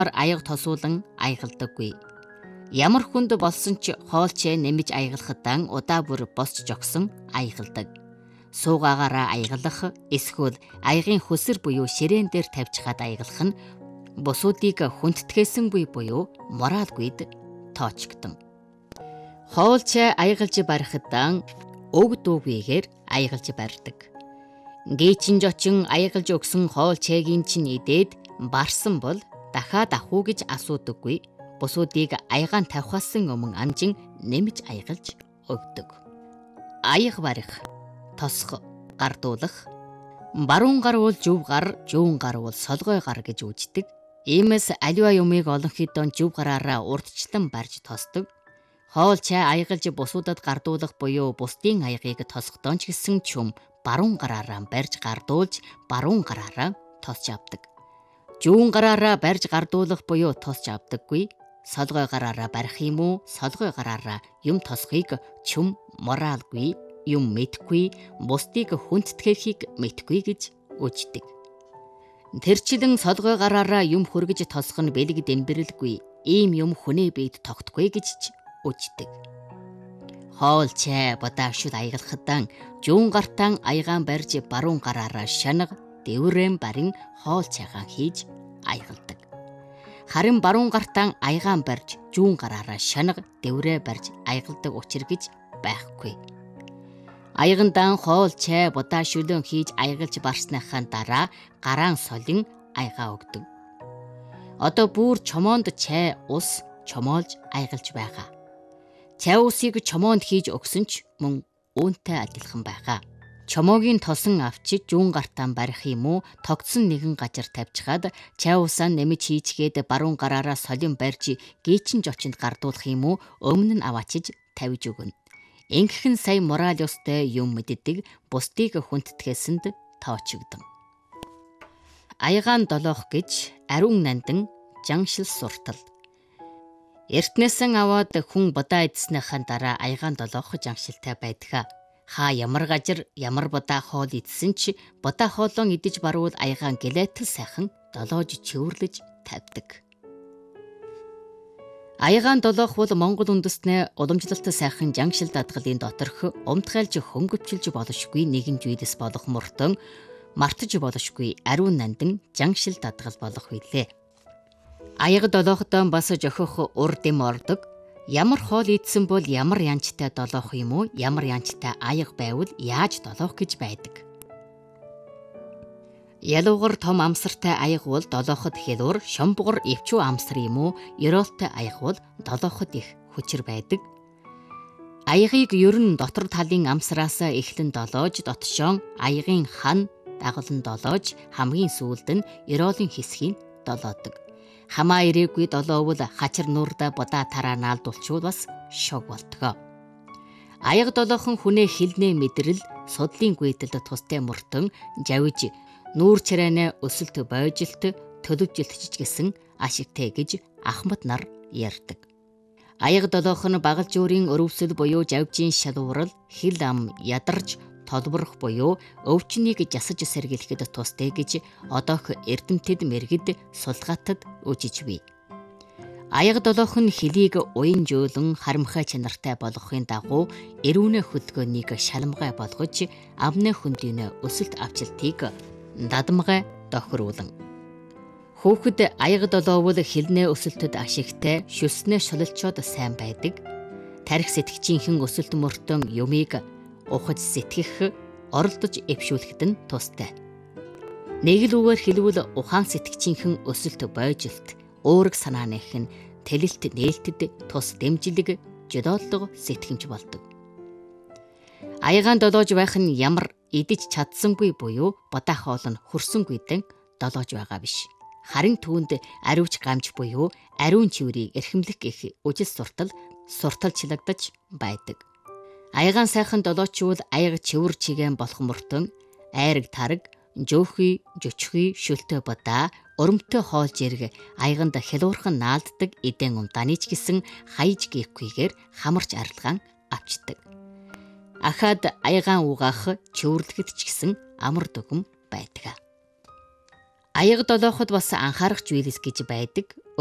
аяга тосуулан аягалдаггүй. Ямар хүнд болсон ч хоолчээ нэмж аягалахадан удаа бүр босч жогсон аягалдаг. Суугаагаараа аягалах эсвэл аягийн хөсөр буюу ширээн дээр тавьчихад аягалах нь бусуудыг хүндэтгээсэнгүй буюу моралгүйд тоочгдсон. Хоолчээ аягалж барихадан өг дүүгээр аягалж барьдаг. Гээчин жочин аягалж өгсөн хоолчээгийн чинь идээд барсан бол дахиад ах уу гэж асуудаггүй. Бусуудыг аягаан тавихаас өмнө амжин нэмж аягалж өгдөг. Аяга барих, тосох, гардуулах. Баруун гар бол зөв гар, зүүн гар бол солгой гар гэж үздэг. Иймээс аливаа юмыг олон хэдэн зөв гараараа урдчлан барьж тосдог. Хоолчаа аягалж бусуудад гардуулах буюу бусдын аягийг тосгодон ч гэсэн чүм баруун гараараа барьж гардуулж баруун гараараа тосч авдаг. Зүүн гараараа барьж гардуулах буюу тосч авдаггүй. Солгой гараараа барих юм уу, солгой гараараа юм тосхийг чүм моралгүй, юм мэдгүй, бусдыг хүндэтгээхийг мэдгүй гэж үздэг. Тэрчлэн солгой гараараа юм хөргөж тосох нь бэлэг дэмбэрэлгүй, ийм юм хүнээ биед тогтгүй гэж үздэг. Хоолчээ бодавшил аягалахадан зүүн гартан аягаан барьж баруун гараараа шанага дэврээн барин хоолчаагаан хийж аягалдаг. Харин баруун гартан аягаан барьж зүүн гараараа шанага дэврээ барьж аягалдаг учир гэж байхгүй. Аягандаа хоолчээ бодавшилөн хийж аягалж барсныхаа дараа гараан солин аягаа өгдөг. Одоо бүр чомоонд чай ус чомоолж аягалж байгаа. Чай усыг чомоонд хийж өгсөн ч мөн үүнтэй адилхан байгаа. Чомоогийн тосон авчиж зүүн гартаа барих юм уу, тогтсон нэгэн газар тавьчихад чай усаа нэмж хийчгээд баруун гараараа солин барьж гээчин жочинд гардуулах юм уу, өмнө нь аваачиж тавьж өгнө. Ингэхэн сая мораль ёстой юм мэддэг, бусдыг хүндэтгээсэнд тоочгдсон. Аягаан долоох гэж ариун нандан жаншил суртал. Эртнээсэн аваад хүн бодаа идснийхаа дараа аягаан долоох жаншилтай байдаг. Хаа ямар газар ямар бодаа хоол идсэн ч бодаа хоолон идэж баруул аягаан гэлээтэл сайхан долоож чөвөрлөж тавьдаг. Аягаан долоох бол Монгол үндэстний уламжлалт сайхан жаншил дадгалын доторх умтгайлж хөнгөвчилж болошгүй нэгэн зүйлс болох мөртөн мартаж болошгүй ариун нандан жаншил дадгал болох билээ. Аяга долоохтой бас жохих ур дэм ордог. Ямар хоол идсэн бол ямар янчтай долоох юм уу, ямар янчтай аяга байвал яаж долоох гэж байдаг. Ялуугар том амсартай аяга бол долооход хялуур, шомбогор эвчүү амсар юм уу, ёроолтой аяга бол долооход их хүчээр байдаг. Аягийг ер нь дотор талын амсараас эхлэн долоож, дотшоон аягийн хан дагуулн долоож, хамгийн сүүлд нь ёроолын хэсгийг долоодог. Хамаа ирээгүй долоовол хачир нуурда бодаа тараа наалдуулчвал бас шог болтгоо. Аяга долоохон хүнээ хилнээ мэдрэл, судлын гүйдэлд тустай мөртөн жавж нүүр чарайнаа өсөлт бойжилт төлөвжилт чичгэсэн ашигтай гэж ахмад нар ярьдаг. Аяга долоох нь багал жуурын өрөвсөл буюу жавжийн шалуурал, хил ам ядарж толборох буюу өвчнийг жасаж сэргийлэхэд тустай гэж одоох эрдэмтэд мэргэд сулгаатад үжиж бий. Аяга долоох нь хөлийг уян жөөлөн харамхай чанартай болгохын дагуу эрүүнэ хөдөлгөөнийг шалмгай болгож амны хөндийн өсөлт авчилтыг дадамгай тохируулан. Хөөхд аяга долоовол хилнээ өсөлтөд ашигтай шүснээ шулалчоод сайн байдаг. Тарих сэтгчийнхэн өсөлт мөртөн юмыг ухаж сэтгэх, оролдож эвшүүлэхэд нь тустай. Нэг л үгээр хэлбэл ухаан сэтгчийнхэн өсөлт бойжилт, өөрөг санааных нь тэлэлт нээлтэд тус дэмжлэг, жолоолго сэтгэмж болдог. Аягаан долоож байх нь ямар идэж чадсангүй буюу бодаа хоол нь хөрсөнгүйдэн долоож байгаа биш. Харин түүнд ариуч гамж буюу ариун чиврийг эрхэмлэх гэх үжил сурталчлагдаж байдаг. Аягаан сайхан долоочвол аяга чивэр чигээн болох мөртөн айраг тараг, жөөхий, жөчхий, шөлтөө бодаа, өрөмтөө хоол жирэг аяганд хялуурхан наалддаг эдэн умдааны ч гэсэн хаяж гээхгүйгээр хамарч арилгаан авчдаг. Ахад аягаан угаах чөвөрлөгд ч гэсэн амар дүгм байдаг. Аяга долооход бас анхаарах зүйлс гэж байдаг.